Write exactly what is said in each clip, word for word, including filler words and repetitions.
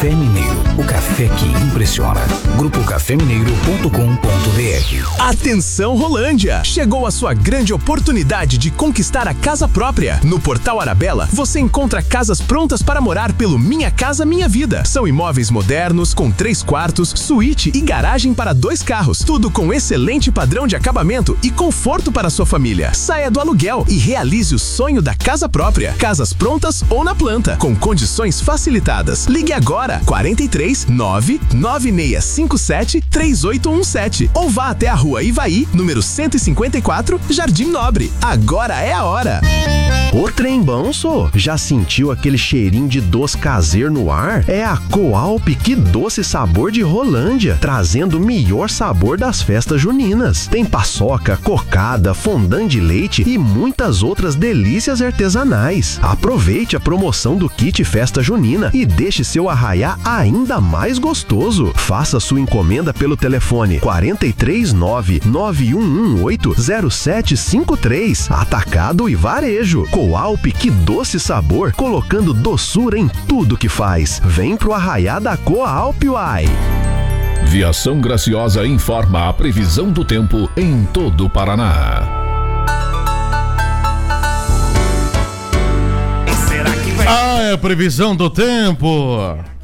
Café Mineiro, o café que impressiona. grupo café mineiro ponto com ponto br. Atenção Rolândia! Chegou a sua grande oportunidade de conquistar a casa própria. No Portal Arabella, você encontra casas prontas para morar pelo Minha Casa Minha Vida. São imóveis modernos, com três quartos, suíte e garagem para dois carros. Tudo com excelente padrão de acabamento e conforto para sua família. Saia do aluguel e realize o sonho da casa própria. Casas prontas ou na planta, com condições facilitadas. Ligue agora, quarenta e três, nove nove seis cinco sete, três oito um sete ou vá até a Rua Ivaí, número cento e cinquenta e quatro, Jardim Nobre. Agora é a hora! Ô trem bom, sô. Já sentiu aquele cheirinho de doce caseiro no ar? É a Coalp, que doce sabor de Rolândia, trazendo o melhor sabor das festas juninas. Tem paçoca, cocada, fondant de leite e muitas outras delícias artesanais. Aproveite a promoção do kit Festa Junina e deixe seu arraiá ainda mais gostoso. Faça sua encomenda pelo telefone quarenta e três, nove nove um um oito, zero sete cinco três. Atacado e varejo. Coalp, que doce sabor, colocando doçura em tudo que faz. Vem pro arraiá da Coalp, uai! Viação Graciosa informa a previsão do tempo em todo o Paraná. Ah, é a previsão do tempo.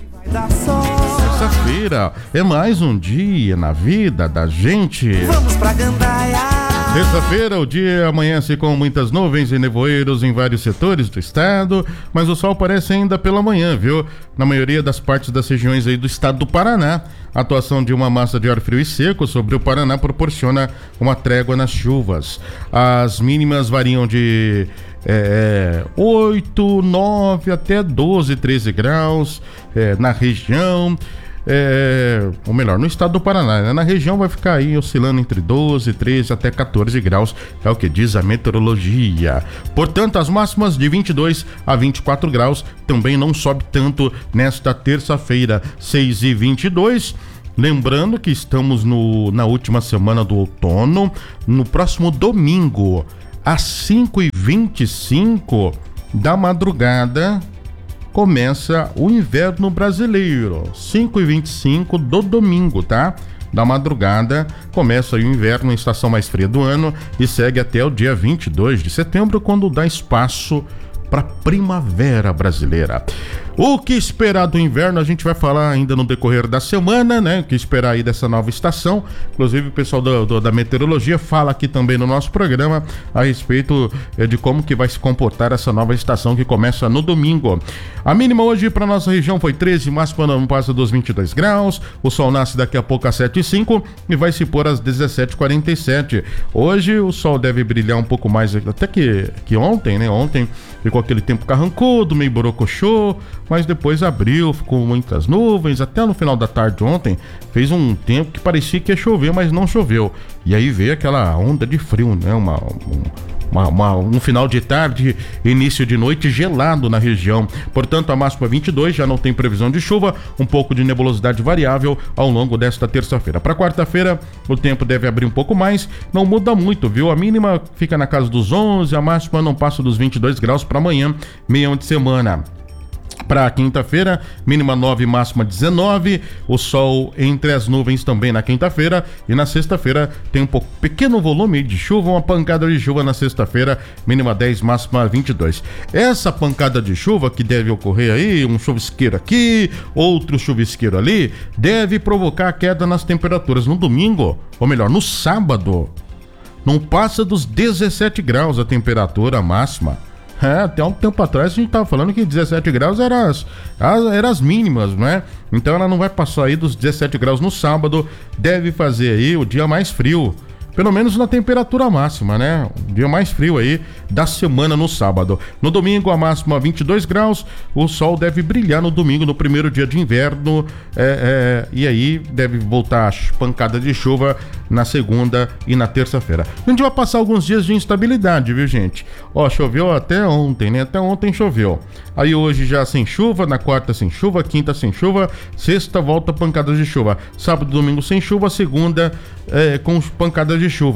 Terça-feira é mais um dia na vida da gente. Vamos pra Gandaia. Terça-feira, o dia amanhece com muitas nuvens e nevoeiros em vários setores do estado, mas o sol aparece ainda pela manhã, viu? Na maioria das partes das regiões aí do estado do Paraná. A atuação de uma massa de ar frio e seco sobre o Paraná proporciona uma trégua nas chuvas. As mínimas variam de é, oito, nove até doze, treze graus é, na região. É, ou melhor, no estado do Paraná, né? Na região vai ficar aí oscilando entre doze, treze até quatorze graus, é o que diz a meteorologia. Portanto, as máximas de vinte e dois a vinte e quatro graus também não sobe tanto nesta terça-feira, seis e vinte e dois. Lembrando que estamos no, na última semana do outono. No próximo domingo, às cinco e vinte e cinco da madrugada, começa o inverno brasileiro. Cinco e vinte e cinco do domingo, tá? Da madrugada, começa aí o inverno, a estação mais fria do ano, e segue até o dia vinte e dois de setembro, quando dá espaço para primavera brasileira. O que esperar do inverno, a gente vai falar ainda no decorrer da semana, né? O que esperar aí dessa nova estação. Inclusive o pessoal do, do, da meteorologia fala aqui também no nosso programa a respeito é, de como que vai se comportar essa nova estação que começa no domingo. A mínima hoje para nossa região foi treze, máxima não passa dos vinte e dois graus. O sol nasce daqui a pouco às sete e cinco e vai se pôr às dezessete e quarenta e sete. Hoje o sol deve brilhar um pouco mais até que, que ontem, né? Ontem ficou aquele tempo carrancudo, meio borocochô, mas depois abriu, ficou muitas nuvens, até no final da tarde ontem fez um tempo que parecia que ia chover, mas não choveu. E aí veio aquela onda de frio, né? Uma, um, uma, uma, um final de tarde, início de noite gelado na região. Portanto, a máxima vinte e dois, já não tem previsão de chuva, um pouco de nebulosidade variável ao longo desta terça-feira. Para quarta-feira, o tempo deve abrir um pouco mais, não muda muito, viu? A mínima fica na casa dos onze, a máxima não passa dos vinte e dois graus para amanhã, meio de semana. Para quinta-feira, mínima nove, máxima dezenove, o sol entre as nuvens também na quinta-feira, e na sexta-feira tem um pouco, pequeno volume de chuva, uma pancada de chuva na sexta-feira, mínima dez, máxima vinte e dois. Essa pancada de chuva que deve ocorrer aí, um chuvisqueiro aqui, outro chuvisqueiro ali, deve provocar queda nas temperaturas no domingo, ou melhor, no sábado. Não passa dos dezessete graus a temperatura máxima. É, até um tempo atrás a gente tava falando que dezessete graus eram as, as, eram as mínimas, né? Então ela não vai passar aí dos dezessete graus no sábado, deve fazer aí o dia mais frio, pelo menos na temperatura máxima, né? O dia mais frio aí da semana no sábado. No domingo, a máxima vinte e dois graus, o sol deve brilhar no domingo, no primeiro dia de inverno, é, é, e aí deve voltar a pancada de chuva na segunda e na terça-feira. A gente vai passar alguns dias de instabilidade, viu, gente? Ó, choveu até ontem, né? Até ontem choveu. Aí hoje já sem chuva, na quarta sem chuva, quinta sem chuva, sexta volta pancadas de chuva. Sábado e domingo sem chuva, segunda é, com pancadas de chuva.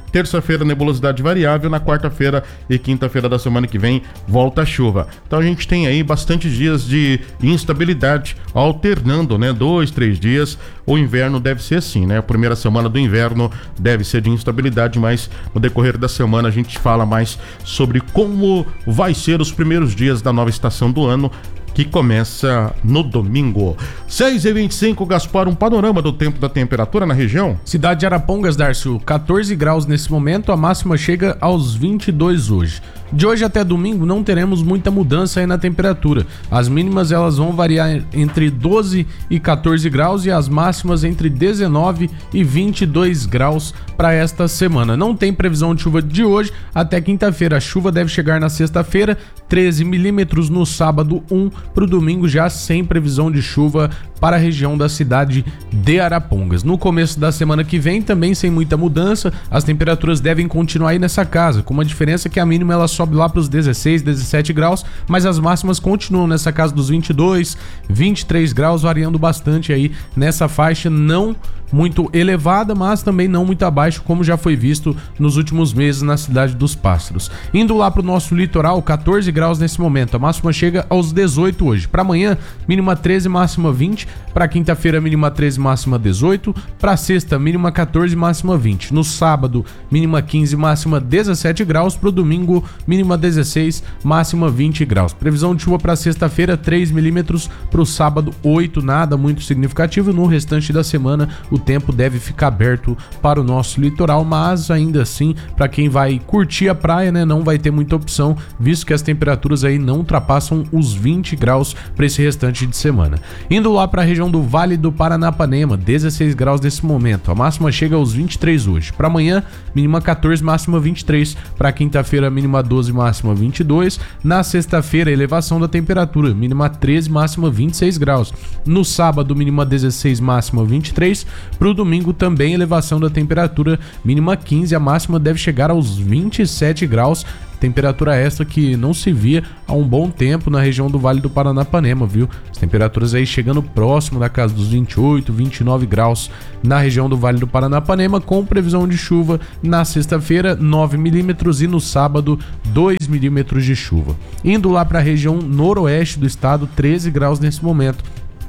Terça-feira, nebulosidade variável. Na quarta-feira e quinta-feira da semana que vem, volta a chuva. Então a gente tem aí bastantes dias de instabilidade, alternando, né? Dois, três dias. O inverno deve ser assim, né? A primeira semana do inverno deve ser de instabilidade, mas no decorrer da semana a gente fala mais sobre como vai ser os primeiros dias da nova estação do ano, que começa no domingo. seis e vinte e cinco, Gaspar, um panorama do tempo da temperatura na região. Cidade de Arapongas, Darcio, catorze graus nesse momento, a máxima chega aos vinte e dois hoje. De hoje até domingo não teremos muita mudança aí na temperatura. As mínimas elas vão variar entre doze e catorze graus e as máximas entre dezenove e vinte e dois graus para esta semana. Não tem previsão de chuva de hoje até quinta-feira. A chuva deve chegar na sexta-feira, treze milímetros, no sábado um, para o domingo já sem previsão de chuva para a região da cidade de Arapongas. No começo da semana que vem também sem muita mudança, as temperaturas devem continuar aí nessa casa, com uma diferença que a mínima ela sobe lá para os dezesseis, dezessete graus, mas as máximas continuam nessa casa dos vinte e dois, vinte e três graus, variando bastante aí nessa faixa, não muito elevada, mas também não muito abaixo, como já foi visto nos últimos meses na cidade dos Pássaros. Indo lá para o nosso litoral, catorze graus nesse momento, a máxima chega aos dezoito hoje. Para amanhã, mínima treze, máxima vinte. Para quinta-feira, mínima treze, máxima dezoito. Para sexta, mínima catorze, máxima vinte. No sábado, mínima quinze, máxima dezessete graus. Para o domingo, mínima dezesseis, máxima vinte graus. Previsão de chuva para sexta-feira, três milímetros. Para o sábado, oito, nada muito significativo. No restante da semana, o tempo deve ficar aberto para o nosso litoral, mas ainda assim, para quem vai curtir a praia, né, não vai ter muita opção, visto que as temperaturas aí não ultrapassam os vinte graus para esse restante de semana. Indo lá para a região do Vale do Paranapanema, dezesseis graus nesse momento, a máxima chega aos vinte e três hoje. Para amanhã, mínima catorze, máxima vinte e três. Para quinta-feira, mínima doze, máxima vinte e dois. Na sexta-feira, elevação da temperatura, mínima treze, máxima vinte e seis graus. No sábado, mínima dezesseis, máxima vinte e três. Para o domingo também elevação da temperatura, mínima quinze, a máxima deve chegar aos vinte e sete graus. Temperatura essa que não se via há um bom tempo na região do Vale do Paranapanema, viu? As temperaturas aí chegando próximo da casa dos vinte e oito, vinte e nove graus na região do Vale do Paranapanema, com previsão de chuva na sexta-feira, nove milímetros, e no sábado, dois milímetros de chuva. Indo lá para a região noroeste do estado, treze graus nesse momento.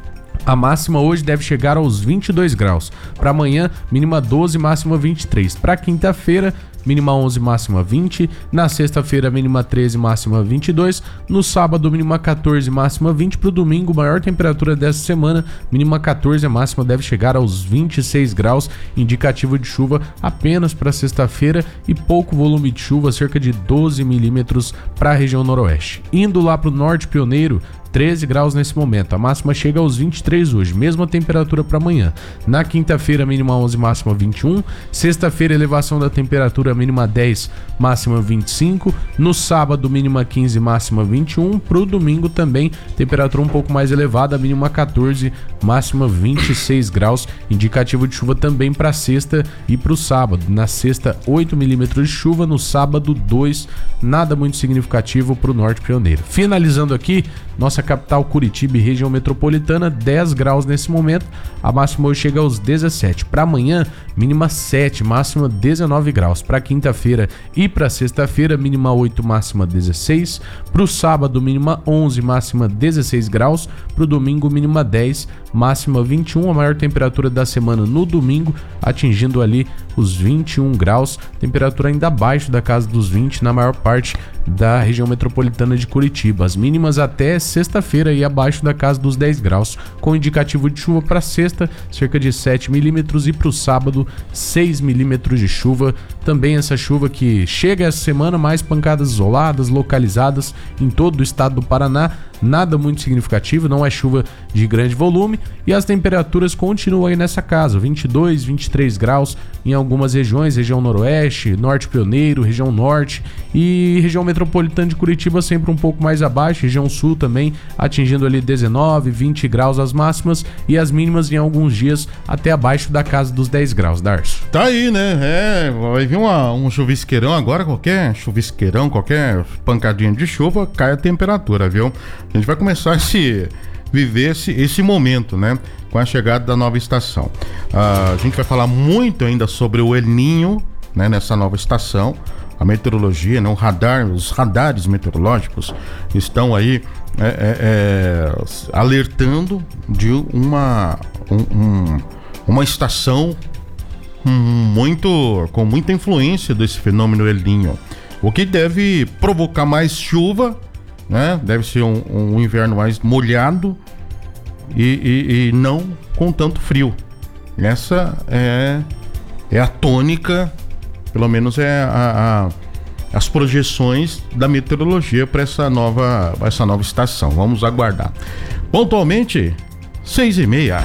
A máxima hoje deve chegar aos vinte e dois graus. Para amanhã, mínima doze, máxima vinte e três. Para quinta-feira, mínima onze, máxima vinte. Na sexta-feira, mínima treze, máxima vinte e dois. No sábado, mínima catorze, máxima vinte. Para o domingo, maior temperatura dessa semana, mínima catorze, a máxima deve chegar aos vinte e seis graus, indicativo de chuva apenas para sexta-feira e pouco volume de chuva, cerca de doze milímetros para a região noroeste. Indo lá para o Norte Pioneiro, treze graus nesse momento, a máxima chega aos vinte e três hoje, mesma temperatura para amanhã. Na quinta-feira, mínima onze, máxima vinte e um. Sexta-feira, elevação da temperatura, mínima dez, máxima vinte e cinco. No sábado, mínima quinze, máxima vinte e um. Pro domingo também, temperatura um pouco mais elevada, mínima catorze, máxima vinte e seis graus, indicativo de chuva também para sexta e para o sábado. Na sexta, oito milímetros de chuva, no sábado, dois, nada muito significativo para o Norte Pioneiro. Finalizando aqui, nossa capital Curitiba e região metropolitana, dez graus nesse momento, a máxima hoje chega aos dezessete. Para amanhã, mínima sete, máxima dezenove graus. Para quinta-feira e para sexta-feira, mínima oito, máxima dezesseis. Para o sábado, mínima onze, máxima dezesseis graus. Para o domingo, mínima dez, máxima vinte e um. A maior temperatura da semana no domingo, atingindo ali os vinte e um graus. Temperatura ainda abaixo da casa dos vinte na maior parte da região metropolitana de Curitiba. As mínimas até sexta-feira e abaixo da casa dos dez graus, com indicativo de chuva para sexta, cerca de sete milímetros, e para o sábado, seis milímetros de chuva. Também essa chuva que chega essa semana, mais pancadas isoladas, localizadas em todo o estado do Paraná. Nada muito significativo, não é chuva de grande volume, e as temperaturas continuam aí nessa casa, vinte e dois, vinte e três graus em algumas regiões, região noroeste, Norte Pioneiro, região norte e região metropolitana de Curitiba sempre um pouco mais abaixo, região sul também atingindo ali dezenove, vinte graus as máximas, e as mínimas em alguns dias até abaixo da casa dos dez graus, Darcio. Tá aí, né? É, vai vir uma, um chuvisqueirão agora, qualquer chuvisqueirão, qualquer pancadinha de chuva, cai a temperatura, viu? A gente vai começar a se viver esse, esse momento, né? Com a chegada da nova estação. Uh, a gente vai falar muito ainda sobre o El Niño, né, nessa nova estação. A meteorologia, né, o radar, os radares meteorológicos estão aí é, é, é, alertando de uma, um, um, uma estação muito, com muita influência desse fenômeno El Niño, o que deve provocar mais chuva, né? Deve ser um, um inverno mais molhado e, e, e não com tanto frio. Essa é, é a tônica, pelo menos é a, a, as projeções da meteorologia para essa nova, essa nova estação. Vamos aguardar. Pontualmente, seis e meia.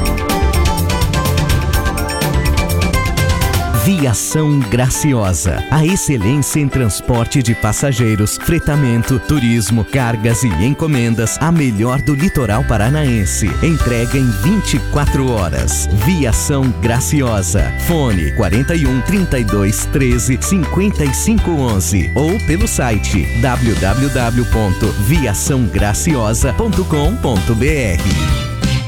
Viação Graciosa, a excelência em transporte de passageiros, fretamento, turismo, cargas e encomendas, a melhor do litoral paranaense. Entrega em vinte e quatro horas. Viação Graciosa. Fone quarenta e um, trinta e dois, treze, cinquenta e cinco, onze ou pelo site w w w ponto viação graciosa ponto com ponto b r.